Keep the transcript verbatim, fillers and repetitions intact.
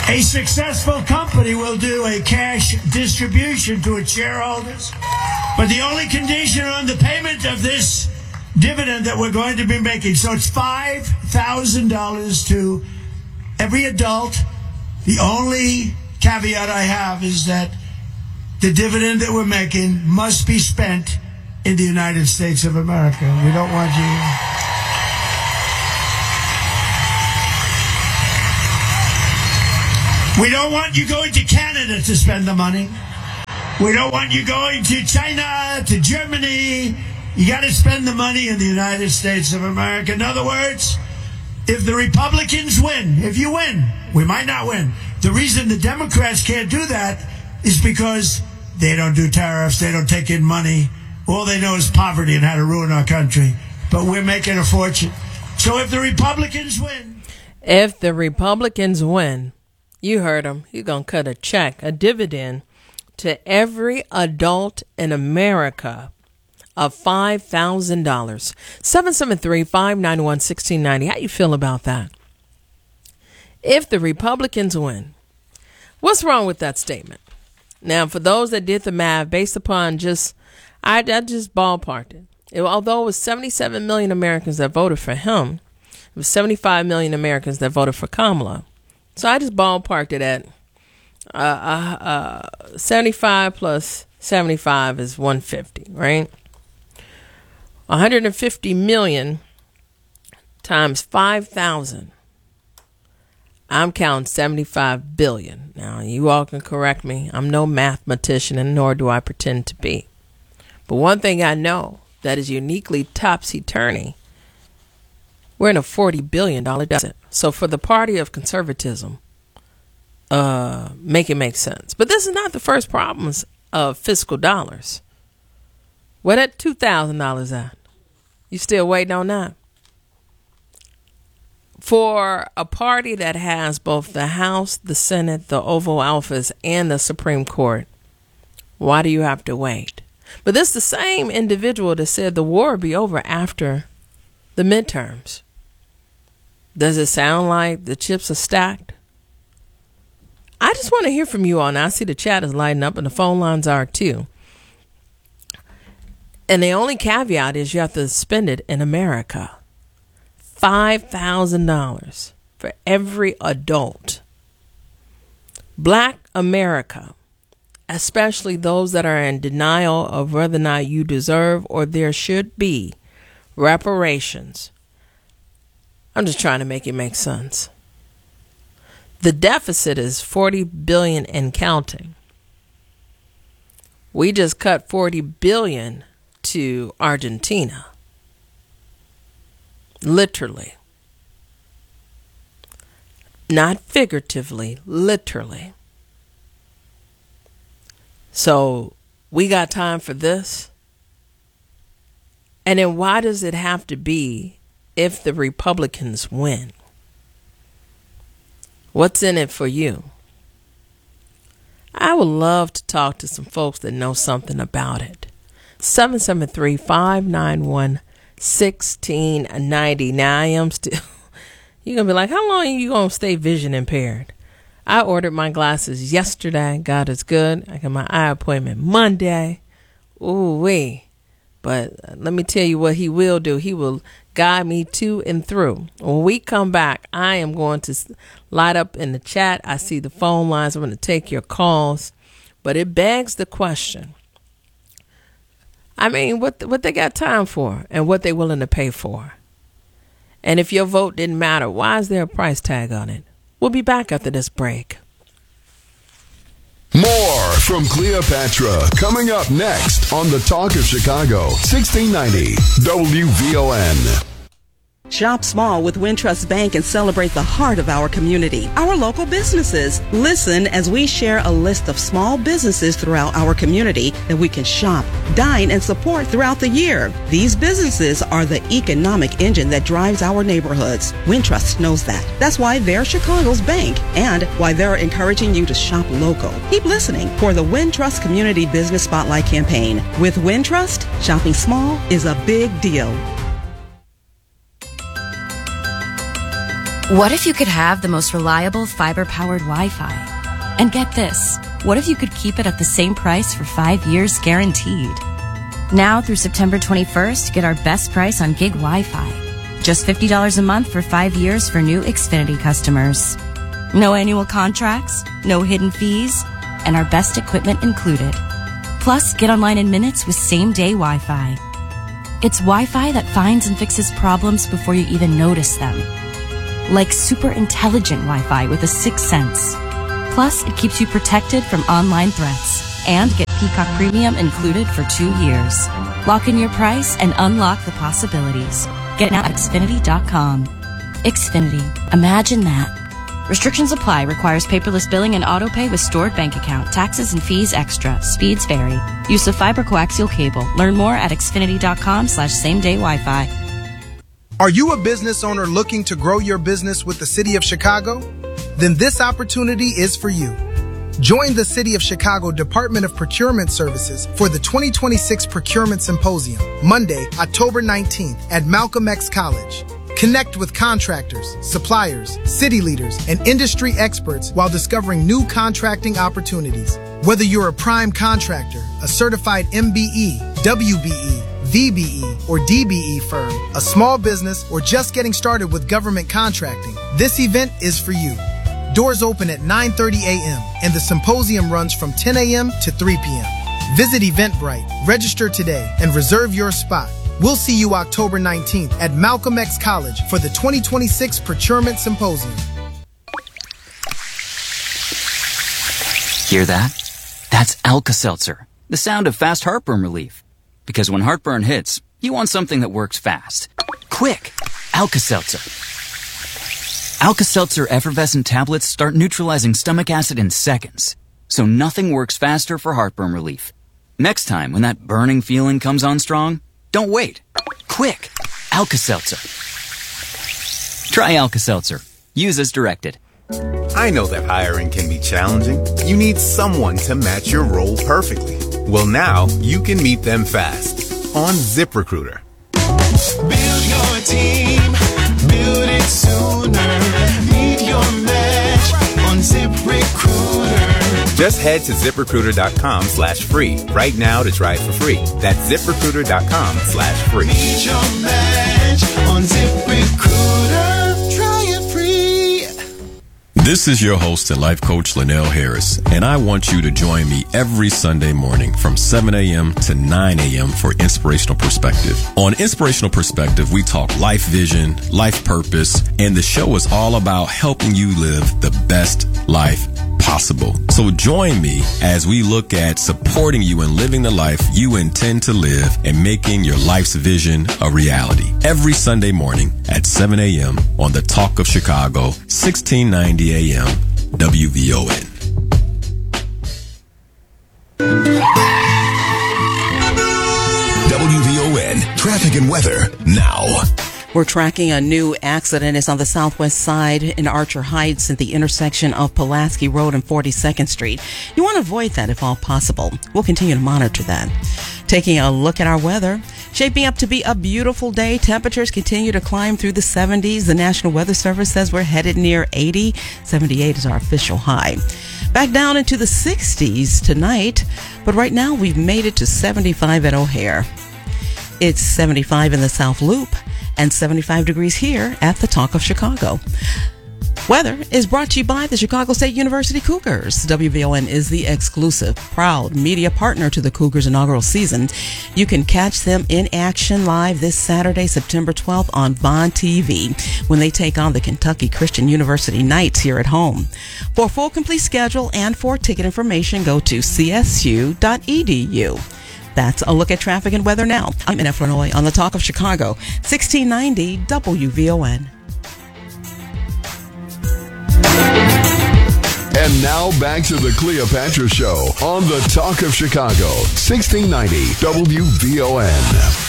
A successful company will do a cash distribution to its shareholders, but the only condition on the payment of this dividend that we're going to be making, so it's five thousand dollars to every adult. The only caveat I have is that the dividend that we're making must be spent in the United States of America. We don't want you... We don't want you going to Canada to spend the money. We don't want you going to China, to Germany. You got to spend the money in the United States of America. In other words, if the Republicans win, if you win, we might not win. The reason the Democrats can't do that is because they don't do tariffs, they don't take in money. All they know is poverty and how to ruin our country. But we're making a fortune. So if the Republicans win... If the Republicans win, you heard him, you're going to cut a check, a dividend, to every adult in America of five thousand dollars. seven seven three, five nine one, one six nine zero. How you feel about that? If the Republicans win, what's wrong with that statement? Now, for those that did the math based upon just, I, I just ballparked it. it. Although it was seventy-seven million Americans that voted for him, it was seventy-five million Americans that voted for Kamala. So I just ballparked it at uh, uh, uh, seventy-five plus seventy-five is one hundred fifty, right? one hundred fifty million times five thousand. I'm counting seventy-five billion. Now, you all can correct me. I'm no mathematician, and nor do I pretend to be. But one thing I know that is uniquely topsy-turvy, we're in a forty billion dollars deficit. So for the party of conservatism, uh, make it make sense. But this is not the first problems of fiscal dollars. Where that two thousand dollars at? You still waiting on that? For a party that has both the House, the Senate, the Oval Office, and the Supreme Court, why do you have to wait? But this is the same individual that said the war would be over after the midterms. Does it sound like the chips are stacked? I just want to hear from you all. Now, I see the chat is lighting up and the phone lines are too. And the only caveat is you have to spend it in America. five thousand dollars for every adult. Black America, especially those that are in denial of whether or not you deserve or there should be reparations. I'm just trying to make it make sense. The deficit is forty billion dollars and counting. We just cut forty billion dollars to Argentina. Literally. Not figuratively, literally. So we got time for this? And then why does it have to be if the Republicans win? What's in it for you? I would love to talk to some folks that know something about it. seven seven three, five nine one, one six nine zero. Now I am still, you're going to be like, how long are you going to stay vision impaired? I ordered my glasses yesterday. God is good. I got my eye appointment Monday. Ooh wee. But let me tell you what he will do. He will guide me to and through. When we come back, I am going to light up in the chat. I see the phone lines. I'm going to take your calls. But it begs the question. I mean, what what they got time for and what they willing to pay for. And if your vote didn't matter, why is there a price tag on it? We'll be back after this break. More from Cleopatra coming up next on the Talk of Chicago, sixteen ninety W V O N. Shop small with Wintrust Bank and celebrate the heart of our community, our local businesses. Listen as we share a list of small businesses throughout our community that we can shop, dine, and support throughout the year. These businesses are the economic engine that drives our neighborhoods. Wintrust knows that. That's why they're Chicago's bank and why they're encouraging you to shop local. Keep listening for the Wintrust Community Business Spotlight campaign. With Wintrust, shopping small is a big deal. What if you could have the most reliable fiber-powered Wi-Fi? And get this, what if you could keep it at the same price for five years guaranteed? Now through September twenty-first, get our best price on gig Wi-Fi. Just fifty dollars a month for five years for new Xfinity customers. No annual contracts, no hidden fees, and our best equipment included. Plus, get online in minutes with same-day Wi-Fi. It's Wi-Fi that finds and fixes problems before you even notice them. Like super intelligent Wi-Fi with a sixth sense. Plus, it keeps you protected from online threats. And get Peacock Premium included for two years. Lock in your price and unlock the possibilities. Get it now at Xfinity dot com. Xfinity. Imagine that. Restrictions apply. Requires paperless billing and autopay with stored bank account. Taxes and fees extra. Speeds vary. Use of fiber coaxial cable. Learn more at Xfinity dot com slash same day Wi-Fi. Are you a business owner looking to grow your business with the City of Chicago? Then this opportunity is for you. Join the City of Chicago Department of Procurement Services for the twenty twenty-six Procurement Symposium, Monday, October nineteenth at Malcolm X College. Connect with contractors, suppliers, city leaders, and industry experts while discovering new contracting opportunities. Whether you're a prime contractor, a certified M B E, W B E, V B E, or D B E firm, a small business, or just getting started with government contracting, this event is for you. Doors open at nine thirty a.m. and the symposium runs from ten a.m. to three p.m. Visit Eventbrite, register today, and reserve your spot. We'll see you October nineteenth at Malcolm X College for the twenty twenty-six Procurement Symposium. Hear that? That's Alka-Seltzer, the sound of fast heartburn relief. Because when heartburn hits, you want something that works fast. Quick! Alka-Seltzer. Alka-Seltzer effervescent tablets start neutralizing stomach acid in seconds. So nothing works faster for heartburn relief. Next time when that burning feeling comes on strong, don't wait. Quick! Alka-Seltzer. Try Alka-Seltzer. Use as directed. I know that hiring can be challenging. You need someone to match your role perfectly. Well, now you can meet them fast on ZipRecruiter. Build your team. Build it sooner. Meet your match on ZipRecruiter. Just head to ZipRecruiter.com slash free right now to try it for free. That's ZipRecruiter.com slash free. Meet your match on ZipRecruiter. Try it free. This is your host and life coach, Linnell Harris, and I want you to join me every Sunday morning from seven a.m. to nine a.m. for Inspirational Perspective. On Inspirational Perspective, we talk life vision, life purpose, and the show is all about helping you live the best life possible. So join me as we look at supporting you in living the life you intend to live and making your life's vision a reality. Every Sunday morning at seven a.m. on the Talk of Chicago, sixteen ninety a.m. W V O N. W V O N traffic and weather now. We're tracking a new accident. It's on the southwest side in Archer Heights at the intersection of Pulaski Road and forty-second Street. You want to avoid that if all possible. We'll continue to monitor that. Taking a look at our weather, shaping up to be a beautiful day. Temperatures continue to climb through the seventies. The National Weather Service says we're headed near eighty. seventy-eight is our official high. Back down into the sixties tonight, but right now we've made it to seventy-five at O'Hare. It's seventy-five in the South Loop and seventy-five degrees here at the Talk of Chicago. Weather is brought to you by the Chicago State University Cougars. W V O N is the exclusive, proud media partner to the Cougars' inaugural season. You can catch them in action live this Saturday, September twelfth on Bond T V when they take on the Kentucky Christian University Knights here at home. For a full complete schedule and for ticket information, go to c s u dot e d u. That's a look at traffic and weather now. I'm in Illinois on the Talk of Chicago, sixteen ninety W V O N. And now back to the Cleopatra Show on the Talk of Chicago, sixteen ninety W V O N.